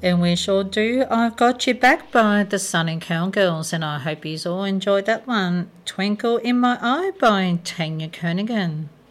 And we sure do. I've Got You Back by the Sunny Cowgirls, and I hope you all enjoyed that one. Twinkle in My Eye by Tanya Kernigan.